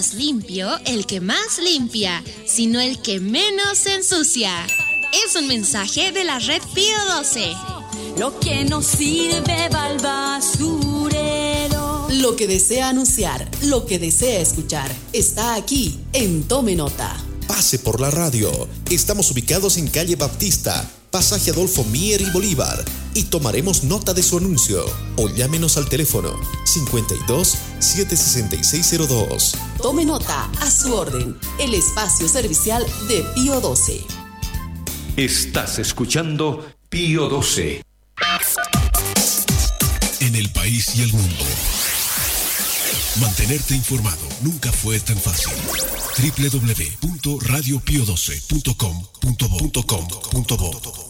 más limpio el que más limpia, sino el que menos se ensucia. Es un mensaje de la red Pío 12. Lo que no sirve va al basurero. Lo que desea anunciar, lo que desea escuchar, está aquí en Tome Nota. Pase por la radio. Estamos ubicados en calle Baptista, pasaje Adolfo Mier y Bolívar, y tomaremos nota de su anuncio. O llámenos al teléfono 52 76602. Tome Nota, a su orden, el espacio servicial de Pío 12. Estás escuchando Pío 12. En el país y el mundo. Mantenerte informado nunca fue tan fácil. www.radiopio12.com.bo.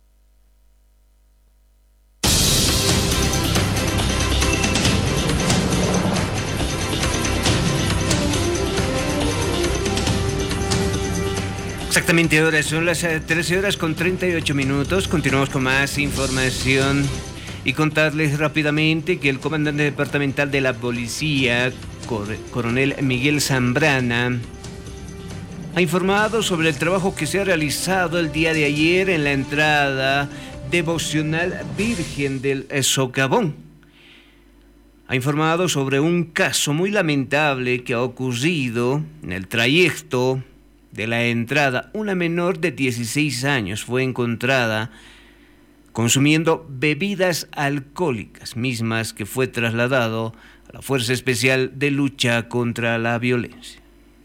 Exactamente, ahora son las 13 horas con 38 minutos. Continuamos con más información y contarles rápidamente que el comandante departamental de la policía, coronel Miguel Zambrana, ha informado sobre el trabajo que se ha realizado el día de ayer en la entrada devocional Virgen del Socavón. Ha informado sobre un caso muy lamentable que ha ocurrido en el trayecto de la entrada. Una menor de 16 años fue encontrada consumiendo bebidas alcohólicas, mismas que fue trasladado a la Fuerza Especial de Lucha contra la Violencia.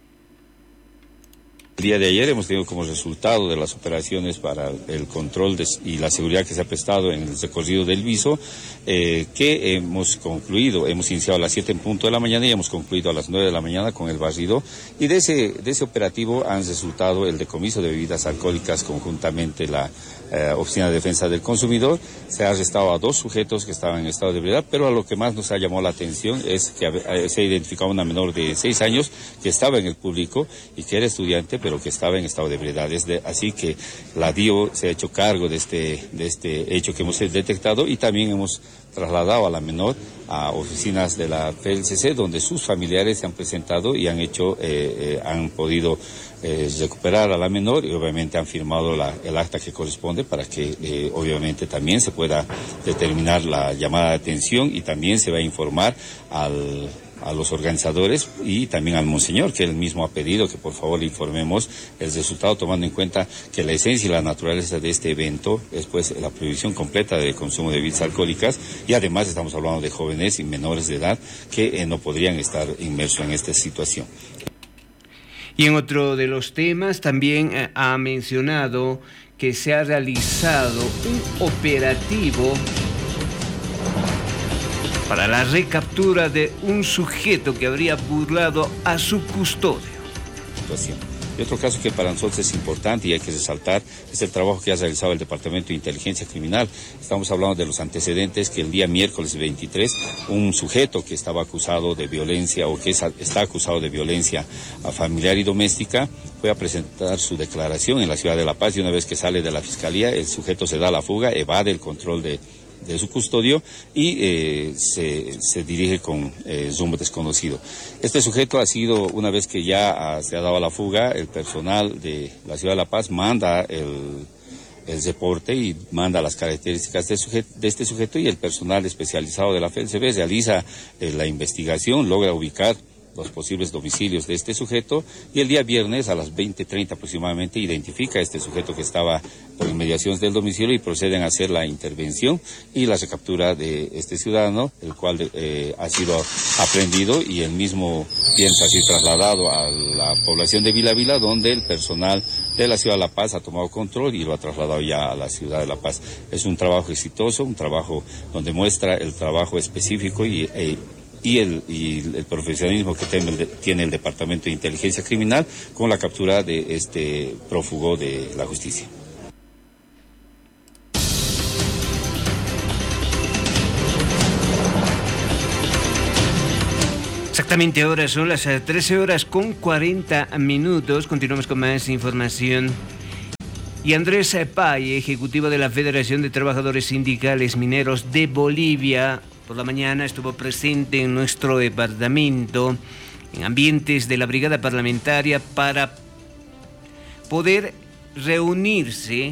El día de ayer hemos tenido como resultado de las operaciones para el control y la seguridad que se ha prestado en el recorrido del Viso, que hemos concluido, hemos iniciado a las 7 en punto de la mañana y hemos concluido a las 9 de la mañana con el barrido, y de ese operativo han resultado el decomiso de bebidas alcohólicas conjuntamente la Oficina de Defensa del Consumidor. Se ha arrestado a 2 sujetos que estaban en estado de ebriedad, pero a lo que más nos ha llamado la atención es que se ha identificado una menor de 6 años que estaba en el público y que era estudiante, pero que estaba en estado de ebriedad. Así que la DIO se ha hecho cargo de este hecho que hemos detectado, y también hemos trasladado a la menor a oficinas de la PLCC, donde sus familiares se han presentado y han podido recuperar a la menor, y obviamente han firmado el acta que corresponde para que obviamente también se pueda determinar la llamada de atención, y también se va a informar a los organizadores y también al monseñor, que él mismo ha pedido que por favor le informemos el resultado, tomando en cuenta que la esencia y la naturaleza de este evento es pues la prohibición completa del consumo de bebidas alcohólicas, y además estamos hablando de jóvenes y menores de edad que no podrían estar inmersos en esta situación. Y en otro de los temas también ha mencionado que se ha realizado un operativo para la recaptura de un sujeto que habría burlado a su custodio. Y otro caso que para nosotros es importante y hay que resaltar es el trabajo que ha realizado el Departamento de Inteligencia Criminal. Estamos hablando de los antecedentes que el día miércoles 23, un sujeto que estaba acusado de violencia o que está acusado de violencia familiar y doméstica fue a presentar su declaración en la ciudad de La Paz, y una vez que sale de la fiscalía el sujeto se da la fuga, evade el control de su custodio y se dirige con rumbo desconocido. Este sujeto ha sido, una vez que ya se ha dado a la fuga, el personal de la ciudad de La Paz manda el reporte y manda las características de este sujeto, y el personal especializado de la FELCB realiza la investigación, logra ubicar los posibles domicilios de este sujeto, y el día viernes a las 20:30 aproximadamente identifica a este sujeto que estaba por inmediaciones del domicilio, y proceden a hacer la intervención y la recaptura de este ciudadano, el cual ha sido aprehendido, y el mismo piensa ser trasladado a la población de Vila, donde el personal de la ciudad de La Paz ha tomado control y lo ha trasladado ya a la ciudad de La Paz. Es un trabajo exitoso, un trabajo donde muestra el trabajo específico y el profesionalismo que tiene el Departamento de Inteligencia Criminal con la captura de este prófugo de la justicia. Exactamente, ahora son las 13 horas con 40 minutos. Continuamos con más información. Y Andrés Pay, ejecutivo de la Federación de Trabajadores Sindicales Mineros de Bolivia, por la mañana estuvo presente en nuestro departamento en ambientes de la brigada parlamentaria para poder reunirse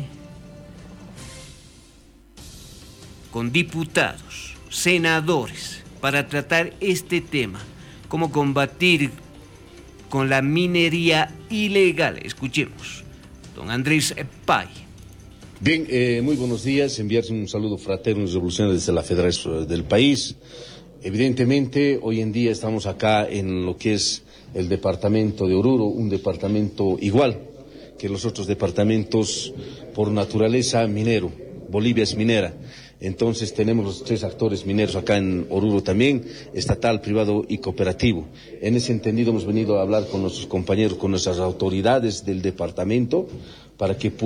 con diputados, senadores, para tratar este tema, cómo combatir con la minería ilegal. Escuchemos, don Andrés Pay. Bien, muy buenos días, enviarse un saludo fraterno y revolucionario desde la Federación del país. Evidentemente, hoy en día estamos acá en lo que es el departamento de Oruro, un departamento igual que los otros departamentos por naturaleza minero. Bolivia es minera. Entonces tenemos los 3 actores mineros acá en Oruro también, estatal, privado y cooperativo. En ese entendido hemos venido a hablar con nuestros compañeros, con nuestras autoridades del departamento, para que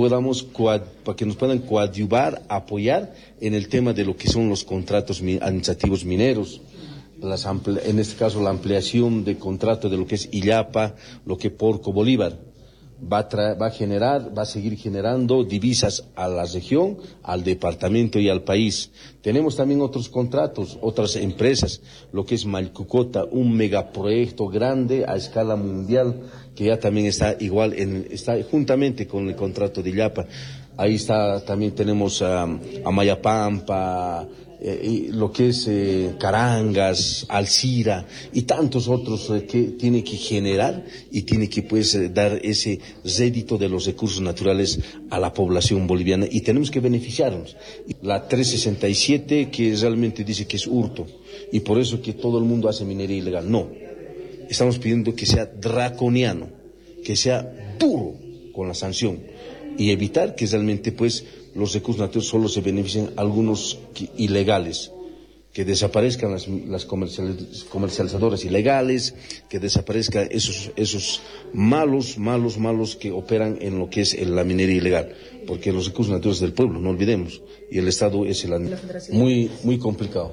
nos puedan coadyuvar, apoyar en el tema de lo que son los contratos administrativos mineros. En este caso la ampliación de contrato de lo que es Illapa, lo que Porco Bolívar. Va a seguir generando divisas a la región, al departamento y al país. Tenemos también otros contratos, otras empresas, lo que es Malcucota, un megaproyecto grande a escala mundial, que ya también está igual, está juntamente con el contrato de Illapa. Ahí está, también tenemos a Mayapampa, y lo que es Carangas, Alcira y tantos otros que tiene que generar y tiene que dar ese rédito de los recursos naturales a la población boliviana, y tenemos que beneficiarnos. La 367 que realmente dice que es hurto y por eso que todo el mundo hace minería ilegal. No, estamos pidiendo que sea draconiano, que sea duro con la sanción y evitar que realmente los recursos naturales solo se beneficien algunos ilegales, que desaparezcan las comercializadoras ilegales, que desaparezcan esos malos que operan en lo que es la minería ilegal, porque los recursos naturales del pueblo, no olvidemos, y el Estado es muy complicado,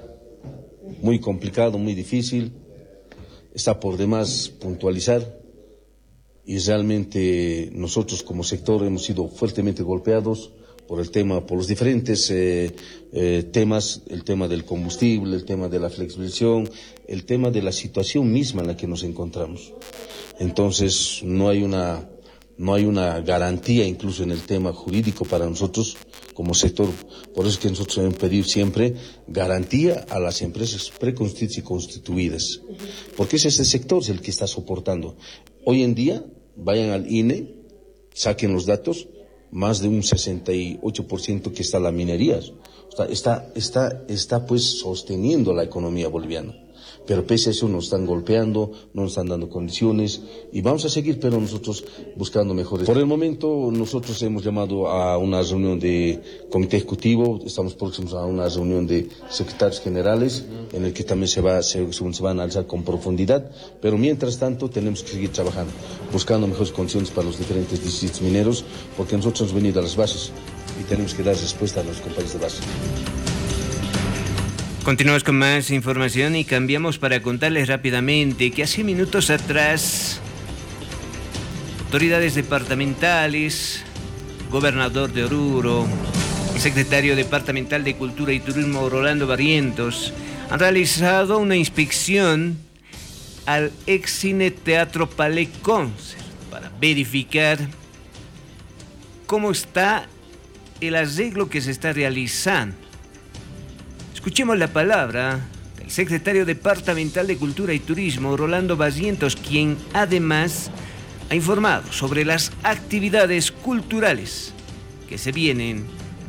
muy difícil, está por demás puntualizar. Y realmente nosotros como sector hemos sido fuertemente golpeados por los diferentes temas, el tema del combustible, el tema de la flexibilización, el tema de la situación misma en la que nos encontramos. Entonces no hay una garantía incluso en el tema jurídico para nosotros como sector. Por eso es que nosotros hemos pedido siempre garantía a las empresas preconstituidas y constituidas, porque es ese sector el que está soportando. Hoy en día, vayan al INE, saquen los datos, más de un 68% que está la minería. Está sosteniendo la economía boliviana. Pero pese a eso nos están golpeando, no nos están dando condiciones y vamos a seguir, pero nosotros buscando mejores. Por el momento nosotros hemos llamado a una reunión de comité ejecutivo, estamos próximos a una reunión de secretarios generales en el que también se va a analizar con profundidad, pero mientras tanto tenemos que seguir trabajando, buscando mejores condiciones para los diferentes distritos mineros, porque nosotros hemos venido a las bases y tenemos que dar respuesta a los compañeros de base. Continuamos con más información y cambiamos para contarles rápidamente que hace minutos atrás autoridades departamentales, gobernador de Oruro, el secretario departamental de Cultura y Turismo Rolando Barrientos han realizado una inspección al ex Cine Teatro Palais Concert para verificar cómo está el arreglo que se está realizando. Escuchemos la palabra del secretario departamental de Cultura y Turismo, Rolando Barrientos, quien además ha informado sobre las actividades culturales que se vienen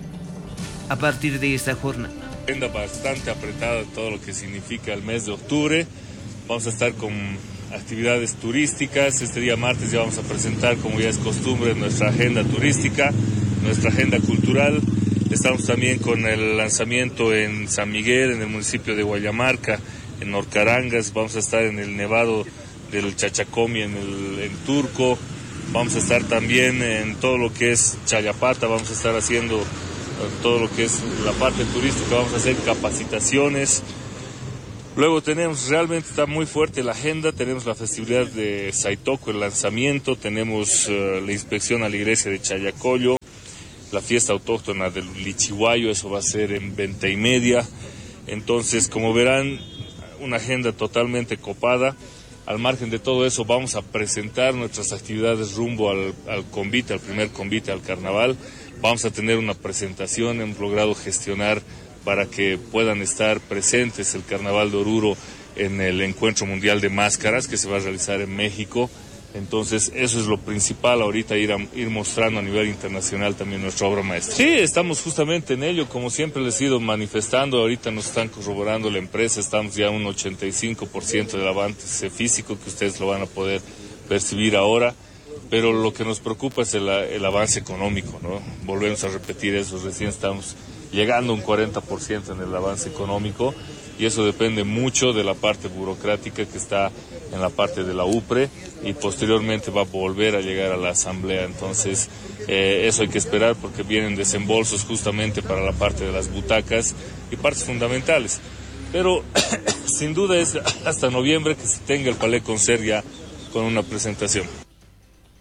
a partir de esta jornada. Agenda bastante apretada, todo lo que significa el mes de octubre. Vamos a estar con actividades turísticas. Este día martes ya vamos a presentar, como ya es costumbre, nuestra agenda turística, nuestra agenda cultural. Estamos también con el lanzamiento en San Miguel, en el municipio de Guayamarca, en Norcarangas. Vamos a estar en el Nevado del Chachacomi, en Turco. Vamos a estar también en todo lo que es Chayapata. Vamos a estar haciendo todo lo que es la parte turística. Vamos a hacer capacitaciones. Luego realmente está muy fuerte la agenda. Tenemos la festividad de Saitoco, el lanzamiento. Tenemos la inspección a la iglesia de Chayacoyo. La fiesta autóctona del Lichihuayo, eso va a ser en 20:30. Entonces, como verán, una agenda totalmente copada. Al margen de todo eso, vamos a presentar nuestras actividades rumbo al convite, al primer convite, al carnaval. Vamos a tener una presentación, hemos logrado gestionar para que puedan estar presentes el Carnaval de Oruro en el Encuentro Mundial de Máscaras que se va a realizar en México. Entonces eso es lo principal ahorita, ir mostrando a nivel internacional también nuestra obra maestra. Sí, estamos justamente en ello, como siempre les he ido manifestando, ahorita nos están corroborando la empresa, estamos ya a un 85% del avance físico que ustedes lo van a poder percibir ahora, pero lo que nos preocupa es el avance económico, ¿no? Volvemos a repetir eso, recién estamos llegando a un 40% en el avance económico y eso depende mucho de la parte burocrática que está en la parte de la UPRE y posteriormente va a volver a llegar a la Asamblea. Entonces eso hay que esperar porque vienen desembolsos justamente para la parte de las butacas y partes fundamentales. Pero sin duda es hasta noviembre que se tenga el Palais Concert ya con una presentación.